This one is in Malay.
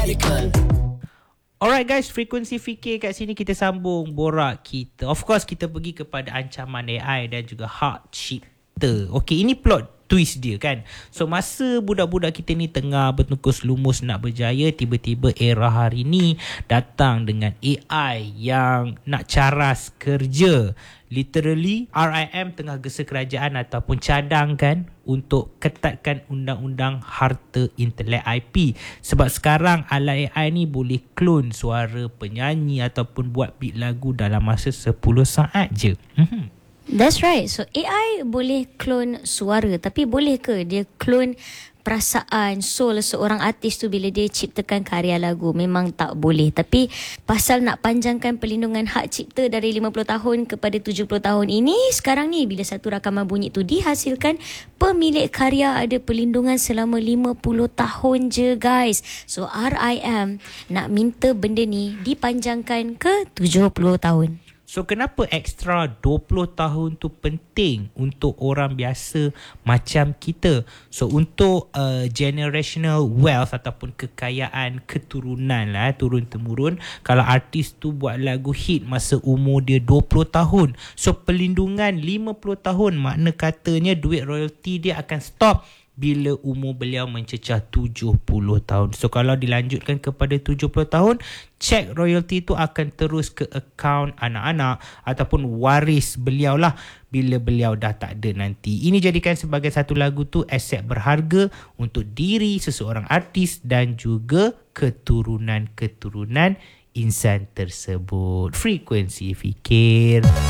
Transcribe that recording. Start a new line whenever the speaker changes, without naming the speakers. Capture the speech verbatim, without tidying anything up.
Alright guys, frekuensi fikir kat sini kita sambung borak kita. Of course kita pergi kepada ancaman A I dan juga hak cipta. Okey, ini plot twist dia kan. So masa budak-budak kita ni tengah bertungkus lumus nak berjaya, tiba-tiba era hari ni datang dengan A I yang nak caras kerja. Literally R I M tengah gesa kerajaan ataupun cadangkan untuk ketatkan undang-undang harta intelek I P. Sebab sekarang alat A I ni boleh clone suara penyanyi ataupun buat beat lagu dalam masa sepuluh saat je. Hmm.
That's right. So A I boleh clone suara, tapi boleh ke dia clone perasaan, soul seorang artis tu bila dia ciptakan karya lagu? Memang tak boleh. Tapi pasal nak panjangkan perlindungan hak cipta dari lima puluh tahun kepada tujuh puluh tahun ini, sekarang ni bila satu rakaman bunyi tu dihasilkan, pemilik karya ada perlindungan selama lima puluh tahun je guys. So R I M nak minta benda ni dipanjangkan ke tujuh puluh tahun.
So kenapa ekstra dua puluh tahun tu penting untuk orang biasa macam kita? So untuk uh, generational wealth ataupun kekayaan keturunan lah, turun-temurun, kalau artis tu buat lagu hit masa umur dia dua puluh tahun, so perlindungan lima puluh tahun, makna katanya duit royalty dia akan stop bila umur beliau mencecah tujuh puluh tahun. So kalau dilanjutkan kepada tujuh puluh tahun, cek royalty tu akan terus ke akaun anak-anak ataupun waris beliau lah bila beliau dah tak ada nanti. Ini jadikan sebagai satu lagu tu aset berharga untuk diri seseorang artis dan juga keturunan-keturunan insan tersebut. Frekuensi fikir.